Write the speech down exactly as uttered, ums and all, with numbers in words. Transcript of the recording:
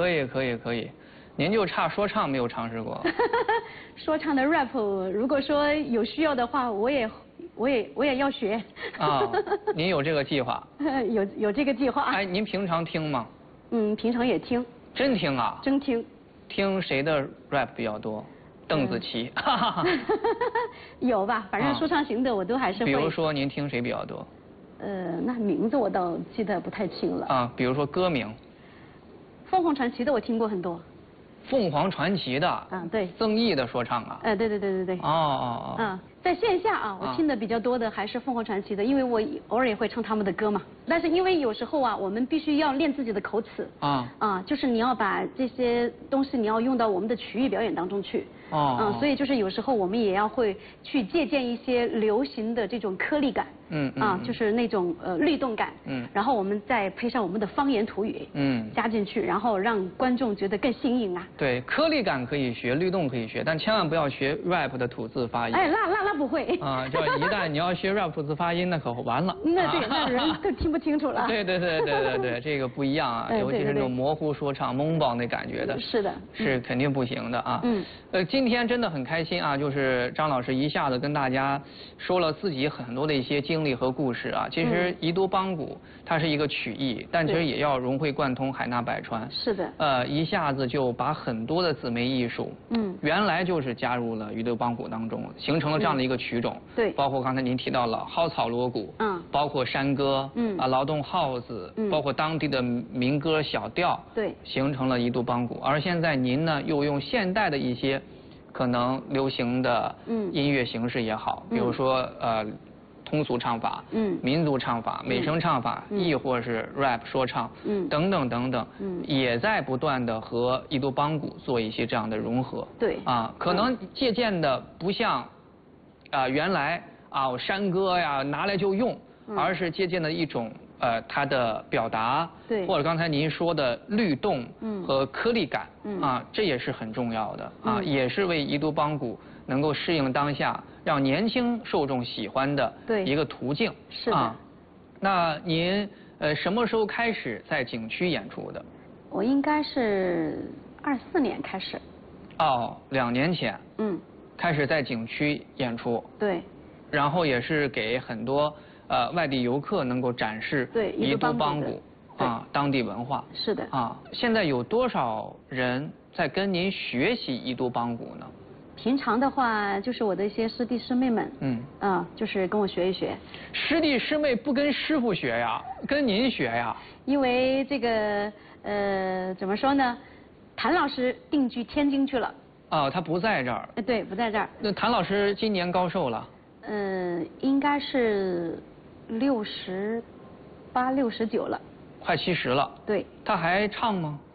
可以可以可以，您就差说唱没有尝试过。 说唱的 rap， 如果说有需要的话，我也我也我也要学。 啊，您有这个计划？ 有有这个计划。 哎，您平常听吗？ 嗯，平常也听。 真听啊？ 真听。 听谁的 rap 比较多？邓紫棋。嗯、 有吧，反正说唱型的我都还是会。 比如说您听谁比较多？ 呃，那名字我倒记得不太清了。 啊，比如说歌名。 凤凰传奇的我听过很多。 凤凰传奇的。 啊，对。 曾毅的说唱啊。 哎、呃，对对对对对。 哦哦哦。 嗯，在线下啊，我听的比较多的还是凤凰传奇的，因为我偶尔也会唱他们的歌嘛。但是因为有时候啊，我们必须要练自己的口齿。啊。啊，就是你要把这些东西你要用到我们的曲艺表演当中去。哦。嗯，所以就是有时候我们也要会去借鉴一些流行的这种颗粒感。嗯嗯。啊，就是那种呃律动感。嗯。然后我们再配上我们的方言土语。嗯。加进去，然后让观众觉得更新颖啊。 对，颗粒感可以学，律动可以学，但千万不要学 rap 的吐字发音。 哎，那那那不会。 啊，就一旦你要学 rap 吐字发音，那可完了。 那对，那人都听不清楚了。 对对对对对对，这个不一样啊，尤其是那种模糊说唱、懵爆那感觉的。 是的。 是肯定不行的啊。嗯。呃，今天真的很开心啊，就是张老师一下子跟大家说了自己很多的一些经历和故事啊。其实宜都邦鼓它是一个曲艺，但其实也要融会贯通，海纳百川。 是的。 呃，一下子就把很多的姊妹艺术，嗯，原来就是加入了宜都邦鼓当中，形成了这样的一个曲种。 对。 包括刚才您提到了蒿草锣鼓，嗯，包括山歌，嗯，啊劳动号子，嗯，包括当地的民歌小调， 对， 形成了宜都邦鼓。而现在您呢，又用现代的一些可能流行的音乐形式也好，比如说呃。通俗唱法，嗯，民族唱法、美声唱法，嗯、亦或是 rap 说唱，嗯，等等等等，嗯，也在不断的和宜都邦鼓做一些这样的融合。 对， 啊，可能借鉴的不像，啊、呃、原来啊山歌呀拿来就用，嗯、而是借鉴的一种呃它的表达， 对， 或者刚才您说的律动，嗯，和颗粒感，嗯，啊，这也是很重要的，啊，嗯、也是为宜都邦鼓能够适应当下。让年轻受众喜欢的一个途径。 是的。啊， 那您呃什么时候开始在景区演出的？ 我应该是二四年开始。 哦，两年前。 嗯。 开始在景区演出。 对。 然后也是给很多呃外地游客能够展示宜都邦鼓啊当地文化。 是的。 啊，现在有多少人在跟您学习宜都邦鼓呢？ 平常的话，就是我的一些师弟师妹们，嗯，啊，就是跟我学一学。 师弟师妹不跟师傅学呀，跟您学呀。 因为这个，呃，怎么说呢？谭老师定居天津去了。 哦，他不在这儿。 呃，对，不在这儿。 那谭老师今年高寿了？ 嗯，应该是六十八、六十九了。 快七十了。 对。 他还唱吗？